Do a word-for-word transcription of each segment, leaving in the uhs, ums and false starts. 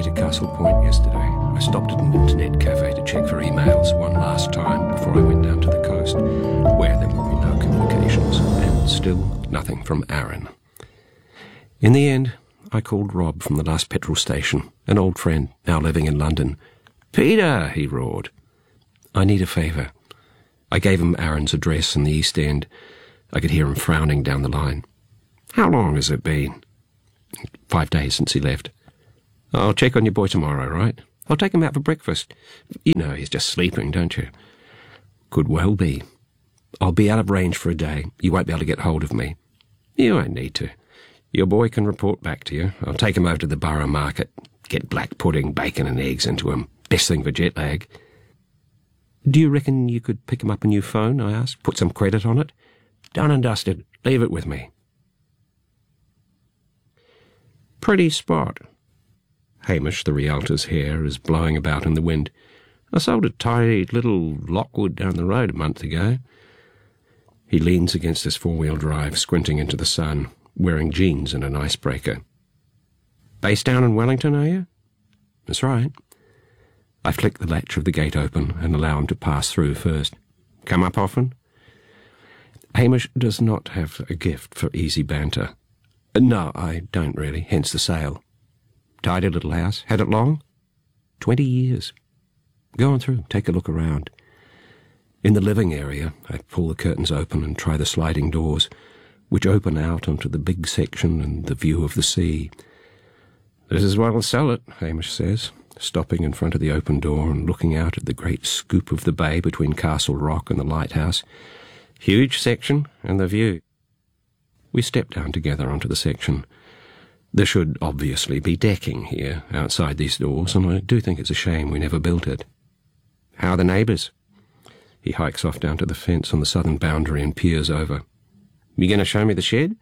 way to Castle Point yesterday, I stopped at an internet cafe to check for emails one last time before I went down to the coast, where there would be no communications, and still nothing from Aaron. In the end, I called Rob from the last petrol station, an old friend now living in London. "Peter," he roared. "I need a favour." I gave him Aaron's address in the East End. I could hear him frowning down the line. "How long has it been?" "Five days since he left." "I'll check on your boy tomorrow, right? I'll take him out for breakfast. You know he's just sleeping, don't you?" "Could well be. I'll be out of range for a day. You won't be able to get hold of me." "You won't need to. Your boy can report back to you. I'll take him over to the Borough Market. Get black pudding, bacon and eggs into him. Best thing for jet lag." "Do you reckon you could pick him up a new phone?" I asked. "Put some credit on it?" "Done and dusted. Leave it with me." Pretty spot. Hamish, the Rialto's hair, is blowing about in the wind. "I sold a tidy little Lockwood down the road a month ago." He leans against his four-wheel drive, squinting into the sun, wearing jeans and an icebreaker. "Based down in Wellington, are you?" "That's right." I flick the latch of the gate open and allow him to pass through first. "Come up often?" Hamish does not have a gift for easy banter. "No, I don't really, hence the sale." "Tidy little house. Had it long?" Twenty years." "Go on through, take a look around." In the living area, I pull the curtains open and try the sliding doors, which open out onto the big section and the view of the sea. "This is what'll sell it," Hamish says, stopping in front of the open door and looking out at the great scoop of the bay between Castle Rock and the lighthouse. "Huge section, and the view." We step down together onto the section. There should obviously be decking here, outside these doors, and I do think it's a shame we never built it. "How are the neighbours?" He hikes off down to the fence on the southern boundary and peers over. "You going to show me the shed?"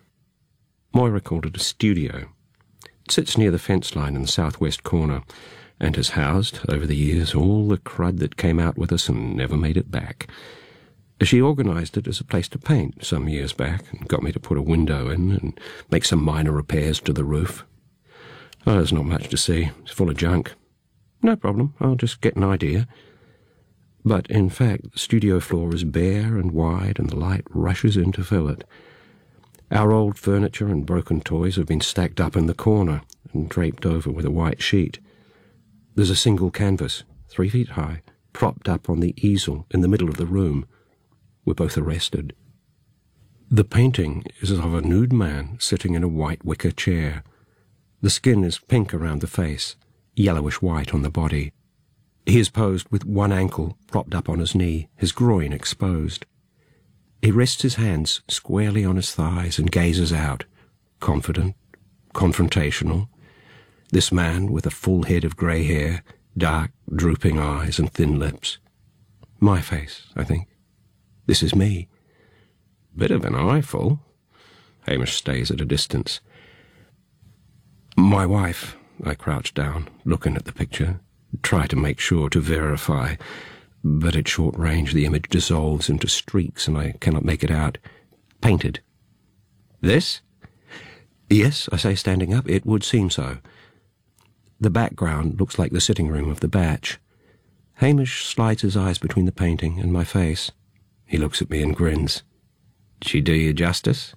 Moira called it a studio. It sits near the fence line in the southwest corner, and has housed, over the years, all the crud that came out with us and never made it back. She organised it as a place to paint some years back, and got me to put a window in and make some minor repairs to the roof. Oh, there's not much to see. It's full of junk. No problem, I'll just get an idea. But in fact, the studio floor is bare and wide, and the light rushes in to fill it. Our old furniture and broken toys have been stacked up in the corner and draped over with a white sheet. There's a single canvas, three feet high, propped up on the easel in the middle of the room. We're both arrested. The painting is of a nude man sitting in a white wicker chair. The skin is pink around the face, yellowish-white on the body. He is posed with one ankle propped up on his knee, his groin exposed. He rests his hands squarely on his thighs and gazes out, confident, confrontational. This man with a full head of grey hair, dark, drooping eyes and thin lips. My face, I think. This is me. Bit of an eyeful. Hamish stays at a distance. "My wife," I crouch down, looking at the picture, try to make sure to verify, but at short range the image dissolves into streaks and I cannot make it out. "Painted." "This?" "Yes," I say, standing up. "It would seem so." The background looks like the sitting room of the Batch. Hamish slides his eyes between the painting and my face. He looks at me and grins. "She do you justice?"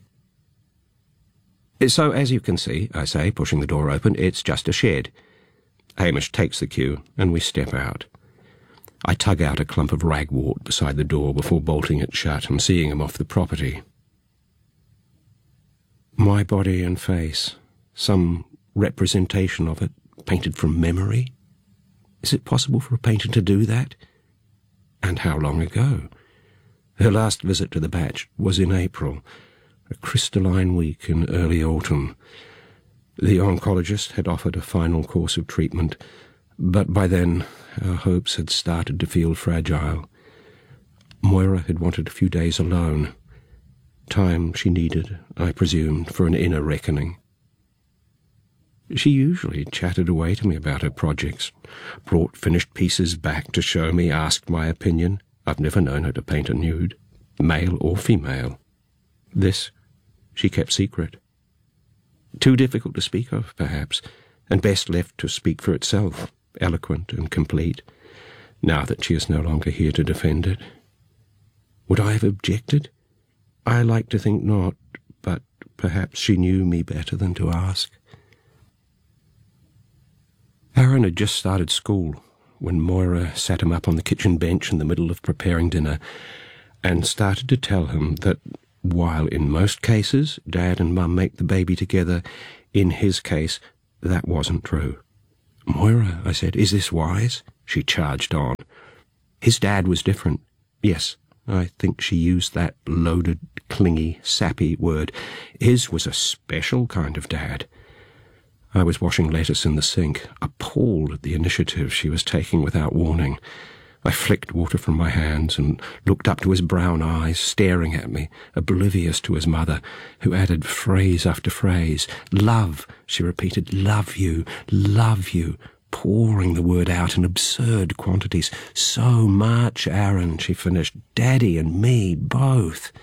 "So, as you can see," I say, pushing the door open, "it's just a shed." Hamish takes the cue, and we step out. I tug out a clump of ragwort beside the door before bolting it shut and seeing him off the property. My body and face, some representation of it, painted from memory? Is it possible for a painter to do that? And how long ago? Her last visit to the Batch was in April, a crystalline week in early autumn. The oncologist had offered a final course of treatment, but by then our hopes had started to feel fragile. Moira had wanted a few days alone, time she needed, I presumed, for an inner reckoning. She usually chatted away to me about her projects, brought finished pieces back to show me, asked my opinion. I've never known her to paint a nude, male or female. This she kept secret. Too difficult to speak of, perhaps, and best left to speak for itself, eloquent and complete, now that she is no longer here to defend it. Would I have objected? I like to think not, but perhaps she knew me better than to ask. Aaron had just started school when Moira sat him up on the kitchen bench in the middle of preparing dinner and started to tell him that while in most cases Dad and Mum make the baby together, in his case that wasn't true. "Moira," I said, "is this wise?" She charged on. "His dad was different." Yes, I think she used that loaded, clingy, sappy word. His was a special kind of dad. I was washing lettuce in the sink, appalled at the initiative she was taking without warning. I flicked water from my hands and looked up to his brown eyes, staring at me, oblivious to his mother, who added phrase after phrase. "Love," she repeated, "love you, love you," pouring the word out in absurd quantities. "So much, Aaron," she finished. "Daddy and me, both."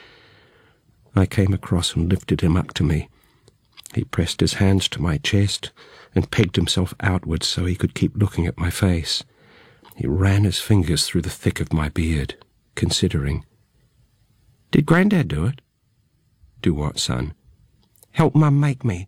I came across and lifted him up to me. He pressed his hands to my chest and pegged himself outwards so he could keep looking at my face. He ran his fingers through the thick of my beard, considering. "Did Grandad do it?" "Do what, son?" "Help Mum make me."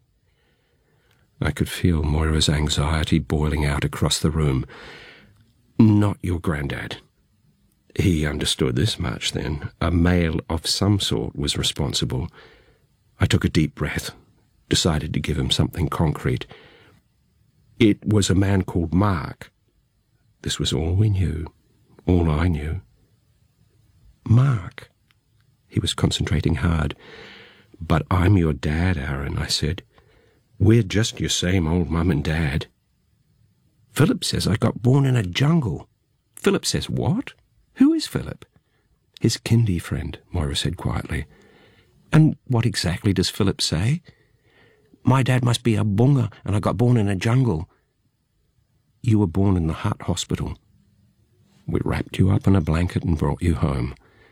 I could feel Moira's anxiety boiling out across the room. "Not your Grandad." He understood this much, then. A male of some sort was responsible. I took a deep breath, decided to give him something concrete. "It was a man called Mark." This was all we knew, all I knew. "Mark." He was concentrating hard. "But I'm your dad, Aaron," I said. "We're just your same old mum and dad." "Philip says I got born in a jungle." "Philip says what? Who is Philip?" "His kindy friend," Moira said quietly. "And what exactly does Philip say?" "My dad must be a bunga and I got born in a jungle." "You were born in the Hut Hospital. We wrapped you up in a blanket and brought you home."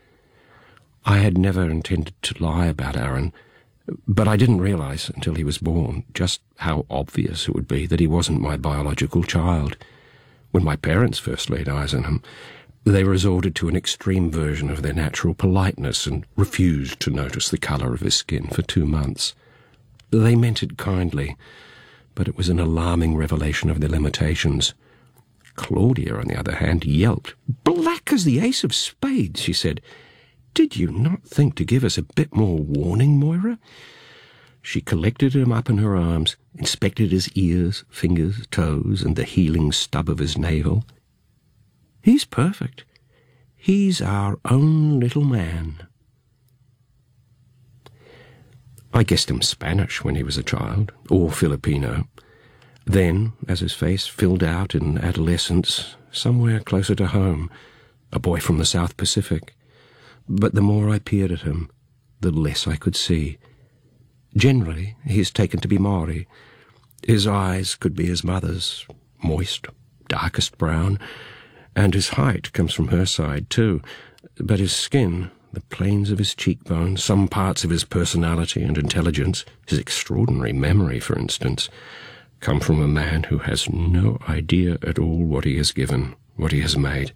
I had never intended to lie about Aaron, but I didn't realize until he was born just how obvious it would be that he wasn't my biological child. When my parents first laid eyes on him, they resorted to an extreme version of their natural politeness and refused to notice the colour of his skin for two months. They meant it kindly, but it was an alarming revelation of their limitations. Claudia, on the other hand, yelped. "Black as the ace of spades," she said. "Did you not think to give us a bit more warning, Moira?" She collected him up in her arms, inspected his ears, fingers, toes, and the healing stub of his navel. "He's perfect. He's our own little man." I guessed him Spanish when he was a child, or Filipino. Then, as his face filled out in adolescence, somewhere closer to home, a boy from the South Pacific. But the more I peered at him, the less I could see. Generally, he's taken to be Maori. His eyes could be his mother's, moist, darkest brown, and his height comes from her side too, but his skin, the planes of his cheekbones, some parts of his personality and intelligence, his extraordinary memory, for instance, come from a man who has no idea at all what he has given, what he has made.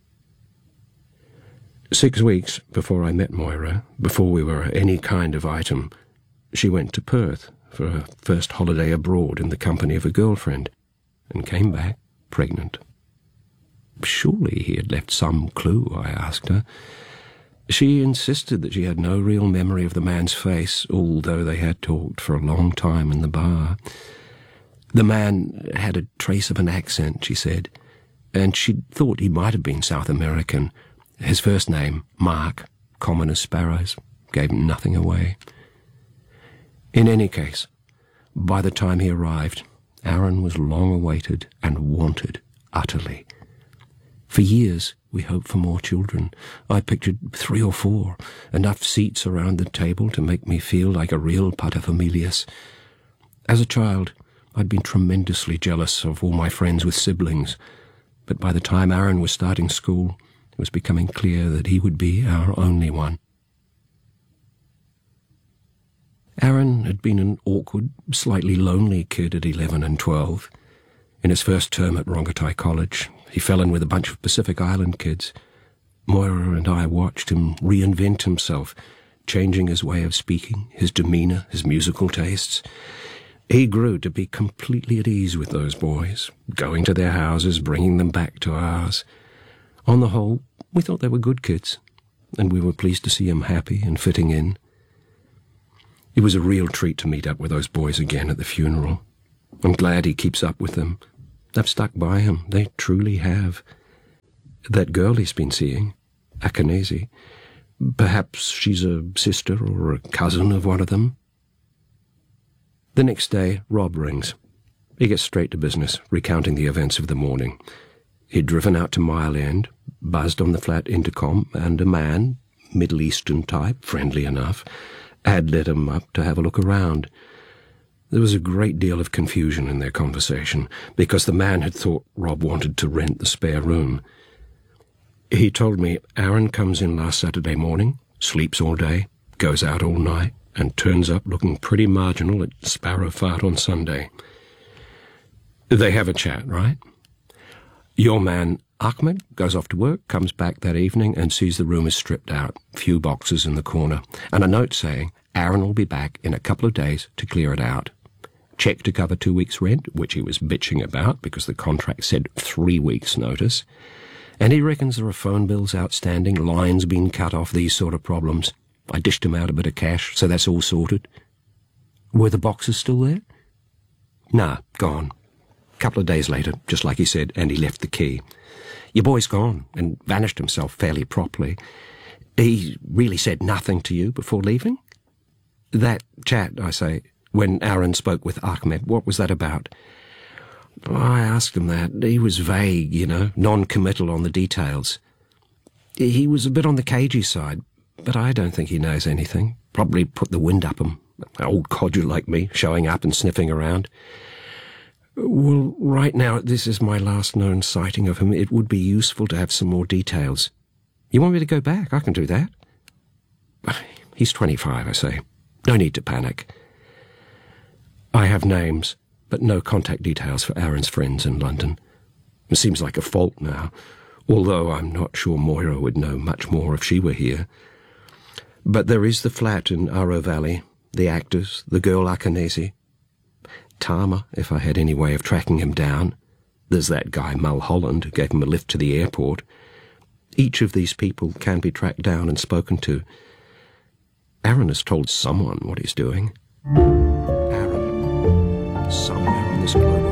Six weeks before I met Moira, before we were any kind of item, she went to Perth for her first holiday abroad in the company of a girlfriend, and came back pregnant. Surely he had left some clue, I asked her. She insisted that she had no real memory of the man's face, although they had talked for a long time in the bar. The man had a trace of an accent, she said, and she thought he might have been South American. His first name, Mark, common as sparrows, gave nothing away. In any case, by the time he arrived, Aaron was long awaited and wanted utterly. For years we hoped for more children. I pictured three or four, enough seats around the table to make me feel like a real paterfamilias. As a child, I'd been tremendously jealous of all my friends with siblings, but by the time Aaron was starting school, it was becoming clear that he would be our only one. Aaron had been an awkward, slightly lonely kid at eleven and twelve. In his first term at Rongotai College, he fell in with a bunch of Pacific Island kids. Moira and I watched him reinvent himself, changing his way of speaking, his demeanour, his musical tastes. He grew to be completely at ease with those boys, going to their houses, bringing them back to ours. On the whole, we thought they were good kids, and we were pleased to see him happy and fitting in. It was a real treat to meet up with those boys again at the funeral. I'm glad he keeps up with them. They've stuck by him. They truly have. That girl he's been seeing, Akanese, perhaps she's a sister or a cousin of one of them. The next day, Rob rings. He gets straight to business, recounting the events of the morning. He'd driven out to Mile End, buzzed on the flat intercom, and a man, Middle Eastern type, friendly enough, had led him up to have a look around. There was a great deal of confusion in their conversation, because the man had thought Rob wanted to rent the spare room. He told me Aaron comes in last Saturday morning, sleeps all day, goes out all night, and turns up looking pretty marginal at Sparrow Fart on Sunday. They have a chat, right? Your man, Ahmed, goes off to work, comes back that evening and sees the room is stripped out, few boxes in the corner, and a note saying Aaron will be back in a couple of days to clear it out. Cheque to cover two weeks' rent, which he was bitching about because the contract said three weeks' notice, and he reckons there are phone bills outstanding, lines being cut off, these sort of problems. I dished him out a bit of cash, so that's all sorted. Were the boxes still there? Nah, gone. Couple of days later, just like he said, and he left the key. Your boy's gone, and vanished himself fairly properly. He really said nothing to you before leaving? That chat, I say, when Aaron spoke with Ahmed, what was that about? I asked him that. He was vague, you know, non-committal on the details. He was a bit on the cagey side, but I don't think he knows anything. Probably put the wind up him. An old codger like me, showing up and sniffing around. Well, right now, this is my last known sighting of him. It would be useful to have some more details. You want me to go back? I can do that. He's twenty-five, I say. No need to panic. I have names, but no contact details for Aaron's friends in London. It seems like a fault now, although I'm not sure Moira would know much more if she were here. But there is the flat in Aro Valley, the actors, the girl Akanese, Tama, if I had any way of tracking him down. There's that guy Mulholland who gave him a lift to the airport. Each of these people can be tracked down and spoken to. Aaron has told someone what he's doing. Aaron, somewhere on this globe